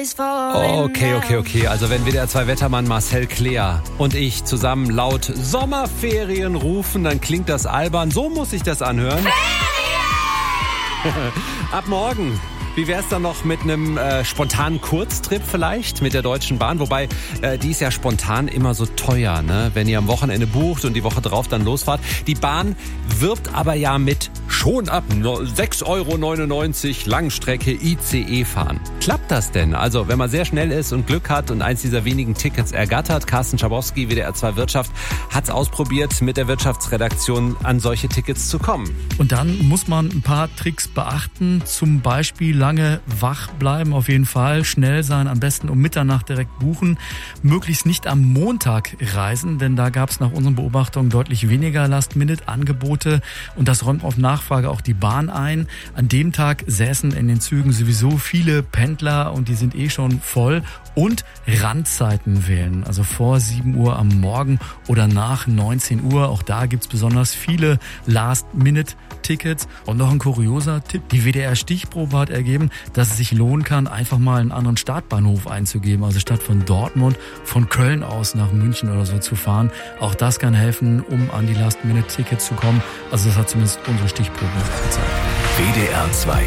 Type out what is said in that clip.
Okay. Also wenn WDR 2 Wettermann Marcel Kleer und ich zusammen laut Sommerferien rufen, dann klingt das albern. So muss sich das anhören. Ab morgen. Wie wär's dann noch mit einem spontanen Kurztrip vielleicht mit der Deutschen Bahn? Wobei, die ist ja spontan immer so teuer, ne? Wenn ihr am Wochenende bucht und die Woche drauf dann losfahrt. Die Bahn wirbt aber ja mit schon ab 6,99 € Langstrecke ICE fahren. Klappt das denn? Also, wenn man sehr schnell ist und Glück hat und eins dieser wenigen Tickets ergattert, Carsten Schabowski, WDR 2 Wirtschaft, hat's ausprobiert, mit der Wirtschaftsredaktion an solche Tickets zu kommen. Und dann muss man ein paar Tricks beachten, zum Beispiel lange wach bleiben, auf jeden Fall, schnell sein, am besten um Mitternacht direkt buchen, möglichst nicht am Montag reisen, denn da gab es nach unseren Beobachtungen deutlich weniger Last-Minute-Angebote und das räumt auf Nachfrage auch die Bahn ein. An dem Tag säßen in den Zügen sowieso viele Pendler und die sind schon voll und Randzeiten wählen, also vor 7 Uhr am Morgen oder nach 19 Uhr. Auch da gibt's besonders viele Last-Minute-Tickets. Und noch ein kurioser Tipp, die WDR-Stichprobe hat ergeben, dass es sich lohnen kann, einfach mal einen anderen Startbahnhof einzugeben, also statt von Dortmund von Köln aus nach München oder so zu fahren. Auch das kann helfen, um an die Last-Minute-Tickets zu kommen. Also das hat zumindest unsere Stichprobe gezeigt. WDR 2